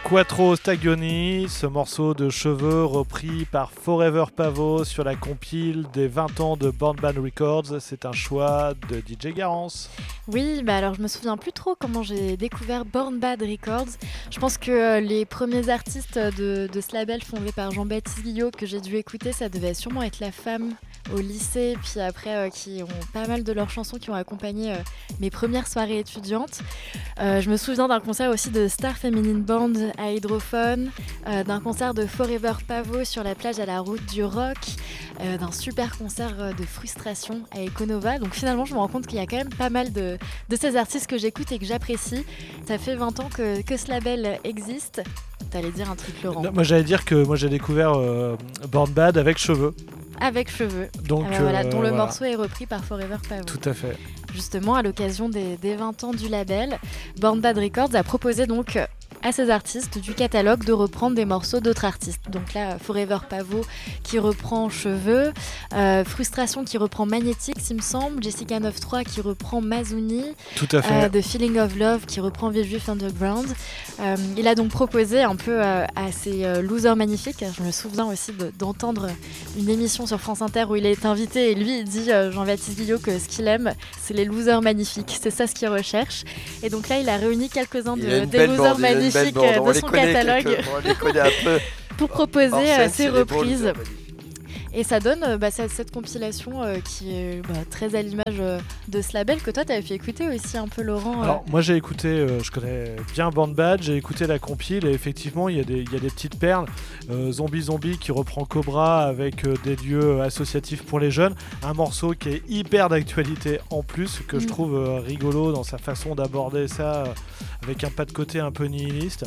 Quattro Stagioni, ce morceau de cheveux repris par Forever Pavo sur la compile des 20 ans de Born Bad Records. C'est un choix de DJ Garance. Oui, alors je me souviens plus trop comment j'ai découvert Born Bad Records. Je pense que les premiers artistes de ce label fondé par Jean-Baptiste Guillot que j'ai dû écouter, ça devait sûrement être La Femme au lycée, puis après qui ont pas mal de leurs chansons qui ont accompagné mes premières soirées étudiantes. Je me souviens d'un concert aussi de Star Feminine Band à Hydrophone, d'un concert de Forever Pavo sur la plage à la route du Rock, d'un super concert de Frustration à Econova. Donc finalement je me rends compte qu'il y a quand même pas mal de ces artistes que j'écoute et que j'apprécie. Ça fait 20 ans que ce label existe. T'allais dire un truc, Laurent? Non, moi j'allais dire que moi j'ai découvert Born Bad avec cheveux. Avec cheveux, Donc, dont le morceau est repris par Forever Pavo. Tout à fait. Justement, à l'occasion des 20 ans du label, Born Bad Records a proposé donc à ces artistes du catalogue de reprendre des morceaux d'autres artistes. Donc là, Forever Pavo qui reprend Cheveux, Frustration qui reprend Magnétique, il me semble, Jessica 93 qui reprend Mazuni, tout à fait. The Feeling of Love qui reprend Village Underground. Il a donc proposé un peu à ces losers magnifiques. Je me souviens aussi d'entendre une émission sur France Inter où il est invité et lui il dit, Jean-Baptiste Guillot, que ce qu'il aime c'est les losers magnifiques, c'est ça ce qu'il recherche. Et donc là il a réuni quelques-uns des losers magnifiques de son catalogue pour proposer ses reprises. Et ça donne cette compilation qui est très à l'image de ce label que toi t'avais fait écouter aussi un peu, Laurent. Alors moi j'ai écouté, je connais bien Born Bad, j'ai écouté la compile et effectivement il y a des petites perles. Zombie qui reprend Cobra avec des lieux associatifs pour les jeunes. Un morceau qui est hyper d'actualité en plus, que je trouve rigolo dans sa façon d'aborder ça avec un pas de côté un peu nihiliste.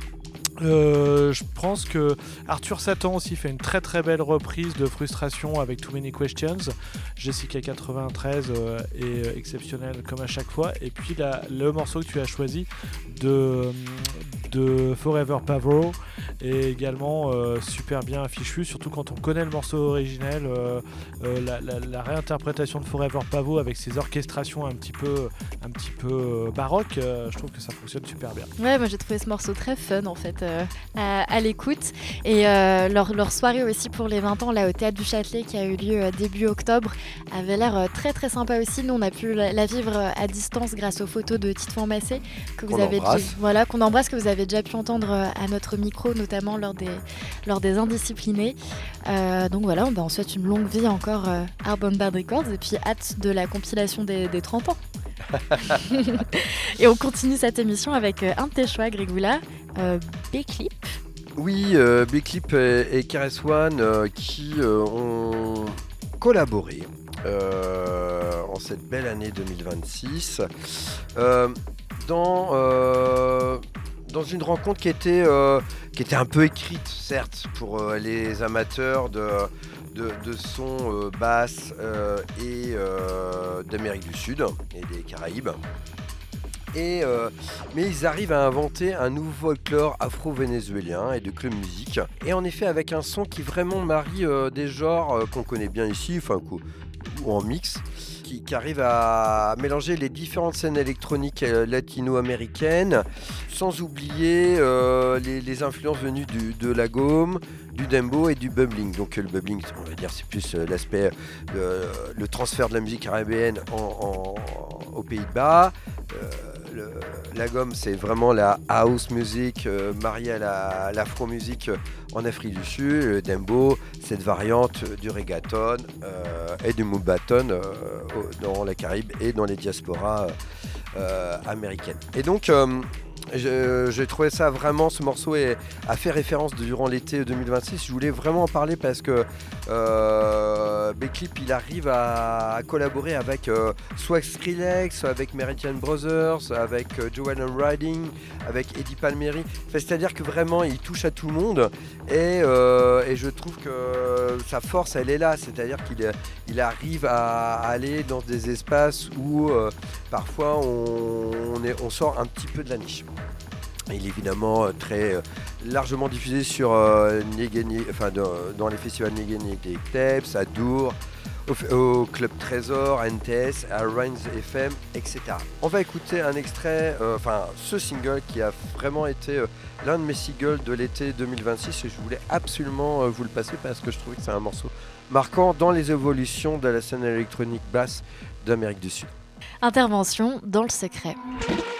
Je pense que Arthur Satan aussi fait une très très belle reprise de Frustration avec Too Many Questions. Jessica 93 est exceptionnelle comme à chaque fois. Et puis le morceau que tu as choisi de Forever Pavo est également super bien affichu, surtout quand on connaît le morceau originel. La réinterprétation de Forever Pavo avec ses orchestrations un petit peu baroques, je trouve que ça fonctionne super bien. Ouais, moi j'ai trouvé ce morceau très fun en fait à l'écoute, et leur soirée aussi pour les 20 ans là au Théâtre du Châtelet qui a eu lieu début octobre avait l'air très très sympa aussi. Nous on a pu la vivre à distance grâce aux photos de Tite Massé qu'on embrasse, que vous avez déjà pu entendre à notre micro, notamment lors des Indisciplinés. Donc voilà, on souhaite une longue vie encore à Born Bad Records et puis hâte de la compilation des 30 ans. Et on continue cette émission avec un de tes choix, Grégoula, B-Clip. Oui, B-Clip et KRS-One qui ont collaboré en cette belle année 2026 dans une rencontre qui était un peu écrite, certes, pour les amateurs de son basse et d'Amérique du Sud et des Caraïbes. Mais ils arrivent à inventer un nouveau folklore afro-vénézuélien et de club musique. Et en effet, avec un son qui vraiment marie des genres qu'on connaît bien ici, ou en mix, qui arrive à mélanger les différentes scènes électroniques latino-américaines, sans oublier les influences venues de la gomme, du dembo et du bubbling. Donc le bubbling, on va dire, c'est plus l'aspect, le transfert de la musique caribéenne aux Pays-Bas. La gomme, c'est vraiment la house music mariée à l'afro music en Afrique du Sud. Le dembo, cette variante du reggaeton et du mumbaton dans la Caraïbe et dans les diasporas américaines. Et donc j'ai trouvé ça vraiment, ce morceau a fait référence durant l'été 2026. Je voulais vraiment en parler parce que B-Clip, il arrive à collaborer avec soit Skrillex, soit avec Meridian Brothers, avec Joel Riding, avec Eddie Palmieri. C'est-à-dire que vraiment il touche à tout le monde et je trouve que sa force elle est là, c'est-à-dire qu'il arrive à aller dans des espaces où parfois on sort un petit peu de la niche. Il est évidemment très largement diffusé sur dans les festivals Negeni Tapes, à Dour, au Club Trésor, à NTS, à Rinds FM, etc. On va écouter un extrait, ce single qui a vraiment été l'un de mes singles de l'été 2026 et je voulais absolument vous le passer parce que je trouvais que c'est un morceau marquant dans les évolutions de la scène électronique basse d'Amérique du Sud. Intervention dans le secret.